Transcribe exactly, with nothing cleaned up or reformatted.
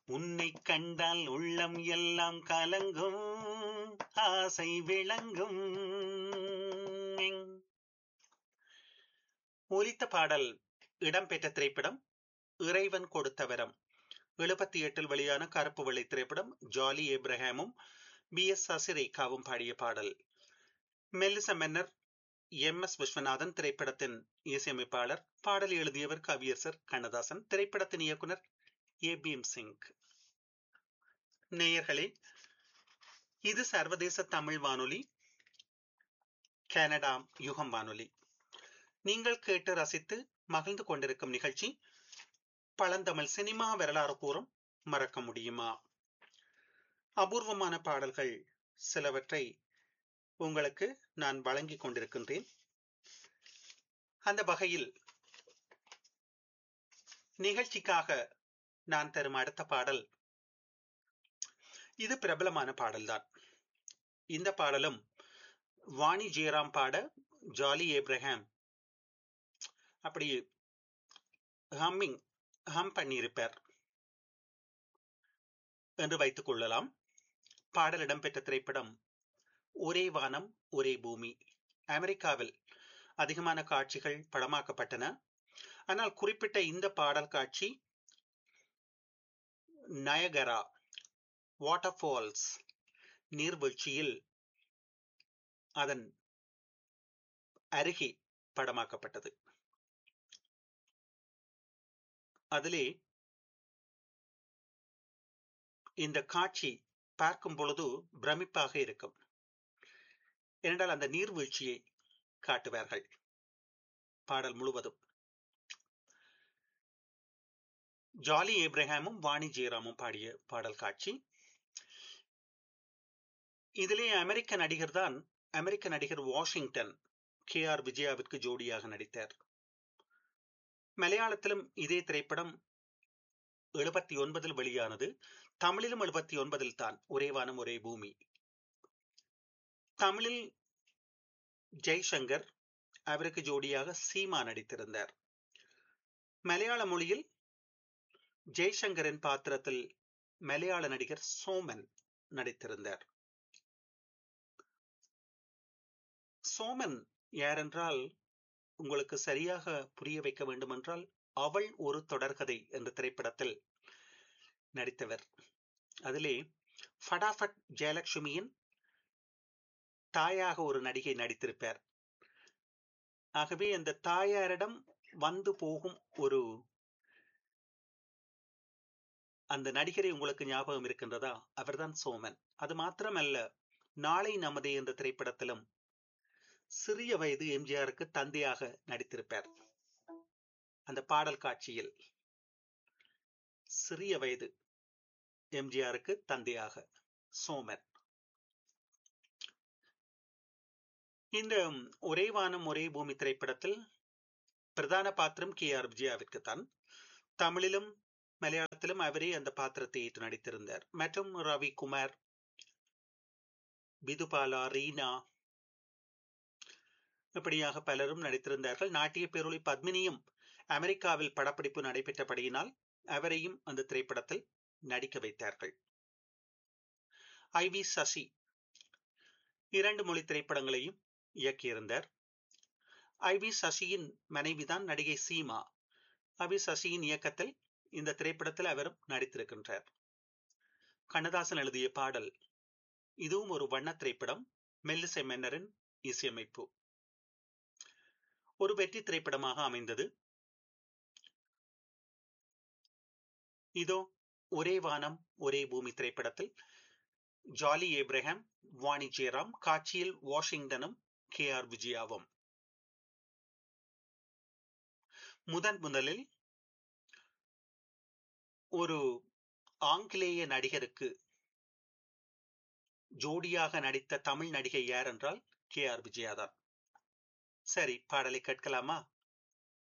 உன்னைக் கண்டால் உள்ளம் எல்லாம் கலங்கும், ஆசை விளங்கும். ஒலித்த பாடல் இடம்பெற்ற திரைப்படம் இறைவன் கொடுத்த வரம். எழுபத்தி எட்டில் வெளியான கருப்பு வெள்ளை திரைப்படம். ஜாலி ஏப்ரஹாமும் பி எஸ் சசிரேகாவும் பாடிய பாடல். மெல்லிச மன்னர் எம் எஸ் விஸ்வநாதன் திரைப்படத்தின் இசையமைப்பாளர். பாடல் எழுதியவர் கவியரசர் கண்ணதாசன். திரைப்படத்தின் இயக்குனர் ஏ பீம் சிங். நேயர்களே, இது சர்வதேச தமிழ் வானொலி, கனடா யுகம் வானொலி. நீங்கள் கேட்டு ரசித்து மகிழ்ந்து கொண்டிருக்கும் நிகழ்ச்சி பழந்தமிழ் சினிமா வரலாறு கூறும் மறக்க முடியுமா. அபூர்வமான பாடல்கள் சிலவற்றை உங்களுக்கு நான் வழங்கிக் கொண்டிருக்கின்றேன். அந்த வகையில் நிகழ்ச்சிக்காக நான் தரும் அடுத்த பாடல், இது பிரபலமான பாடல்தான். இந்த பாடலும் வாணி ஜெயராம் பாட ஜாலி ஏப்ரஹாம் அப்படி ஹம்மிங் ஹம் பண்ணியிருப்பார் என்று வைத்துக் கொள்ளலாம். பாடல் இடம்பெற்ற திரைப்படம் ஒரே வானம் ஒரே பூமி. அமெரிக்காவில் அதிகமான காட்சிகள் படமாக்கப்பட்டன. ஆனால் குறிப்பிட்ட இந்த பாடல் காட்சி நயகரா வாட்டர் ஃபால்ஸ் நீர்வீழ்ச்சியில் அதன் அருகே படமாக்கப்பட்டது. அதிலே இந்த காட்சி பார்க்கும் பொழுது பிரமிப்பாக இருக்கும். ஏனென்றால் அந்த நீர்வீழ்ச்சியை காட்டுவார்கள் பாடல் முழுவதும். ஜாலி ஏப்ரஹாமும் வாணி ஜெயராமும் பாடிய பாடல் காட்சி. இதிலே அமெரிக்க நடிகர் தான் அமெரிக்க நடிகர் வாஷிங்டன் கே ஆர் விஜயாவிற்கு ஜோடியாக நடித்தார். மலையாளத்திலும் இதே திரைப்படம் எழுபத்தி ஒன்பதில் வெளியானது. தமிழிலும் எழுபத்தி ஒன்பதில் தான் ஒரே வானம் ஒரே பூமி. தமிழில் ஜெய்சங்கர், அவருக்கு ஜோடியாக சீமா நடித்திருந்தார். மலையாள மொழியில் ஜெய்சங்கரின் பாத்திரத்தில் மலையாள நடிகர் சோமன் நடித்திருந்தார். சோமன் யாரென்றால் உங்களுக்கு சரியாக புரிய வைக்க வேண்டுமென்றால், அவள் ஒரு தொடர்கதை என்ற திரைப்படத்தில் நடித்தவர். அதிலே ஃபடாஃபட் ஜெயலட்சுமியின் தாயாக ஒரு நடிகை நடித்திருப்பார். ஆகவே அந்த தாயாரிடம் வந்து போகும் ஒரு அந்த நடிகரை உங்களுக்கு ஞாபகம் இருக்கின்றதா? அவர்தான் சோமன். அது மாத்திரமல்ல, நாளை நமதே என்ற திரைப்படத்திலும் சிறிய வயது எம்ஜிஆருக்கு தந்தையாக நடித்திருப்பார். அந்த பாடல் காட்சியில் சிறிய வயது எம்ஜிஆருக்கு தந்தையாக சோமன். இந்த ஒரே வானம் ஒரே பூமி திரைப்படத்தில் பிரதான பாத்திரம் கே ஆர் விஜயாவிற்கு தான். தமிழிலும் மலையாளத்திலும் அவரே அந்த பாத்திரத்தை ஏற்று நடித்திருந்தார். மற்றும் ரவி குமார், விதுபாலா, ரீனா, இப்படியாக பலரும் நடித்திருந்தார்கள். நாட்டிய பேரொளி பத்மினியும் அமெரிக்காவில் படப்பிடிப்பு நடைபெற்றபடியினால் அவரையும் அந்த திரைப்படத்தில் நடிக்க வைத்தார்கள். ஐ வி சசி இரண்டு மொழி திரைப்படங்களையும் இயக்கியிருந்தார். ஐ வி சசியின் மனைவிதான் நடிகை சீமா. ஐ வி சசியின் இயக்கத்தில் இந்த திரைப்படத்தில் அவரும் நடித்திருக்கின்றார். கண்ணதாசன் எழுதிய பாடல். இதுவும் ஒரு வண்ண திரைப்படம். மெல்லிசை மன்னரின் இசையமைப்பு. ஒரு வெற்றி திரைப்படமாக அமைந்தது. இதோ ஒரே வானம் ஒரே பூமி திரைப்படத்தில் ஜாலி ஏப்ரஹாம், வாணி ஜெயராம், காட்சியில் வாஷிங்டனும் கே ஆர் விஜயாவும். முதன் முதலில் ஒரு ஆங்கிலேய நடிகருக்கு ஜோடியாக நடித்த தமிழ் நடிகை யார் என்றால் கே ஆர் விஜயா தான். சரி, பாடலை கேட்கலாமா?